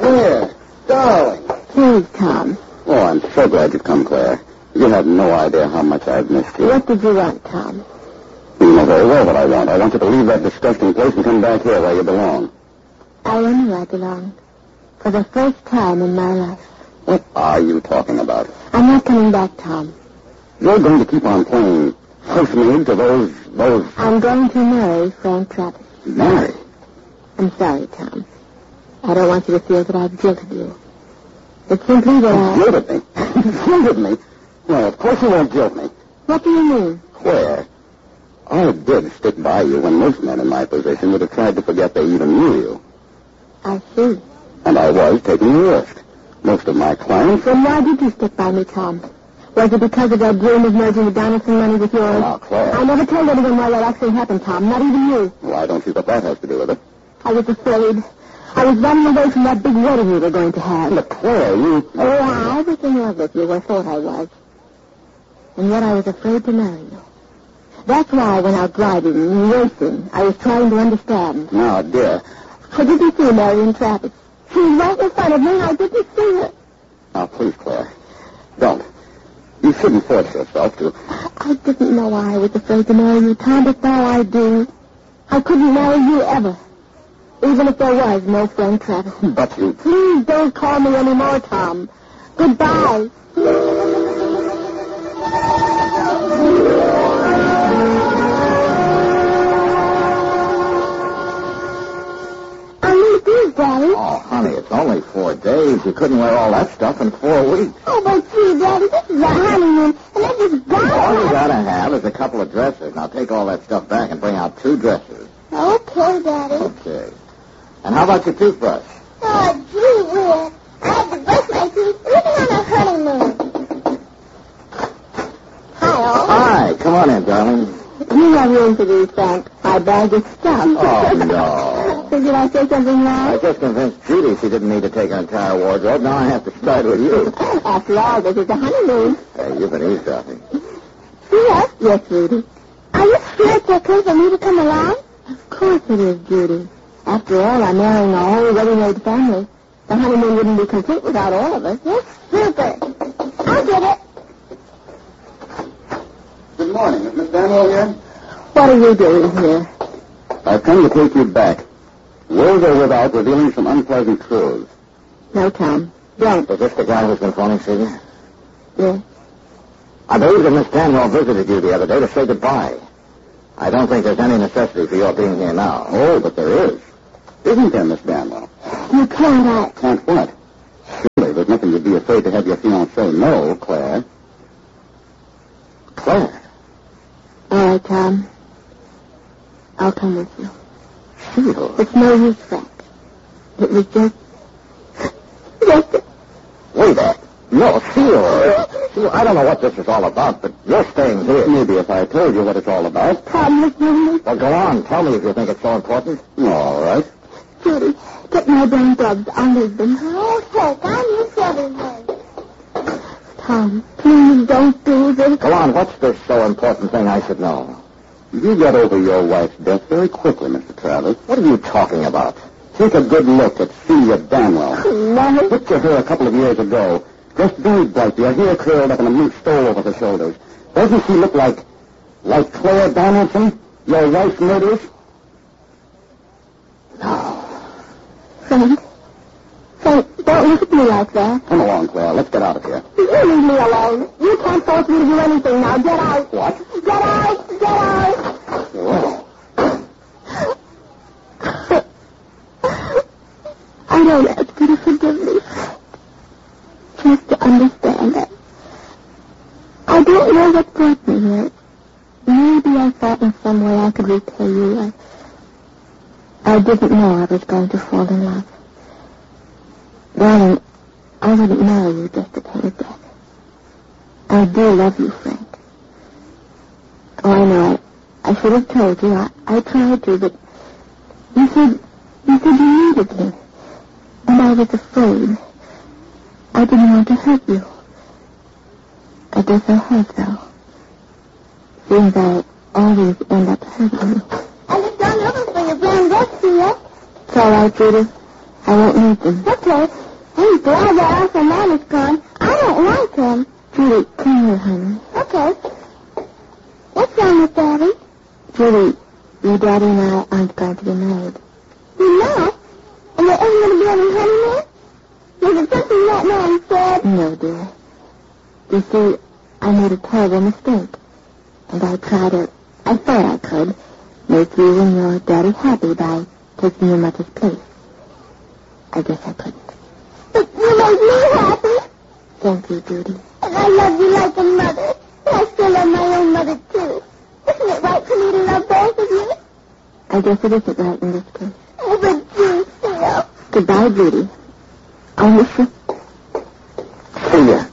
Claire, darling. Please, Tom. Oh, I'm so glad you've come, Claire. You have no idea how much I've missed you. What did you want, Tom? You know very well what I want. I want you to leave that disgusting place and come back here where you belong. I am where I belong. For the first time in my life. What are you talking about? I'm not coming back, Tom. You're going to keep on playing housemaid to those... I'm going to marry Frank Travis. Marry? I'm sorry, Tom. I don't want you to feel that I've jilted you. It's simply that I... Jilted me? Jilted me? Well, of course you won't jilt me. What do you mean? Claire, I did stick by you when most men in my position would have tried to forget they even knew you. I see. And I was taking the risk. Most of my clients... Then why did you stick by me, Tom? Was it because of that dream of merging the Donaldson money with yours? Now, Claire... I never told anyone why that actually happened, Tom. Not even you. Why don't you think that has to do with it? I was afraid. I was running away from that big wedding we were going to have. But, Claire, you... Oh, I was in love with you, or thought I was. And yet I was afraid to marry you. That's why I went out driving and racing. I was trying to understand. Now, dear... I didn't see Marion Travis. She was right in front of me, and I didn't see her. Now, please, Claire, don't. You shouldn't force yourself to... I didn't know why I was afraid to marry you, Tom, but now I do. I couldn't marry you ever. Even if there was no Frank Travis. But you... Please don't call me anymore, Tom. Goodbye. Daddy. Oh, honey, it's only 4 days. You couldn't wear all that stuff in 4 weeks. Oh, but gee, Daddy, this is a honeymoon, and I just got All you gotta have is a couple of dresses. Now take all that stuff back and bring out 2 dresses. Okay, Daddy. Okay. And how about your toothbrush? Oh, gee whiz. I had to brush my teeth even on a honeymoon. Hi, all. Hi, come on in, darling. You have room for these, Frank. My bag is stuffed. Oh, no. Did I say something I wrong? just convinced Judy she didn't need to take her entire wardrobe. Now I have to start with you. After all, this is a honeymoon. Hey, you've been eavesdropping. Yes? Yes, Judy. Are you sure it's okay for me to come along? Of course it is, Judy. After all, I'm marrying a whole ready-made family. The honeymoon wouldn't be complete without all of us. Yes, super. I'll get it. Good morning. Is Miss Danwell here? What are you doing here? I've come to take you back. With or without revealing some unpleasant truths. No, Tom. Don't. Is this the guy who's been phoning Susan? Yes. I believe that Miss Danwell visited you the other day to say goodbye. I don't think there's any necessity for your being here now. Oh, but there is. Isn't there, Miss Danwell? You can't. Can't what? Surely there's nothing you'd be afraid to have your fiancé know, Claire. Claire? All right, Tom. I'll come with you. Sure. It's no use, Frank. It was just... Wait a No, Seal. Seal, I don't know what this is all about, but you're staying here. Maybe if I told you what it's all about. Tom, listen. Well, go on. Tell me if you think it's so important. All right. Judy, get my brown gloves. I'll need them. Oh, Frank, I'm used to everything. Tom, please don't do this. Go on. What's this so important thing I should know? You got over your wife's death very quickly, Mr. Travis. What are you talking about? Take a good look at Celia Danwell. No. Picture her a couple of years ago. Dressed very brightly, her hair curled up in a mink stole over her shoulders. Doesn't she look like Claire Donaldson, your wife's murderess? No. Frank, don't look at me like that. Come along, Claire. Let's get out of here. You leave me alone. You can't force me to do anything now. Get out. What? Get out. Get out. Whoa. I don't ask you to forgive me. Just to understand that. I don't know what brought me here. Maybe I thought in some way I could repay you. I didn't know I was going to fall in love. Darling, I wouldn't marry you just to pay it back. I do love you, Frank. Oh, I know. I should have told you. I tried to, but you said you needed me. And I was afraid. I didn't want to hurt you. I guess I have, though. Seems I always end up hurting you. I looked all over for your brown dress, Tia. It's all right, Judith. I won't need them. Okay. I'm glad that Uncle Man is gone. I don't like him. Judy, come here, honey. Okay. What's wrong with Daddy? Judy, your daddy and I aren't going to be married. You know? And there isn't going to be any honeymoon? Was it something that man said? No, dear. You see, I made a terrible mistake. And I thought I could make you and your daddy happy by taking your mother's place. I guess I couldn't. But you made me happy. Thank you, Judy. And I love you like a mother. And I still love my own mother, too. Isn't it right for me to love both of you? I guess it isn't right in this case. Oh, but you, Phil. Goodbye, Judy. I'll miss you. See ya.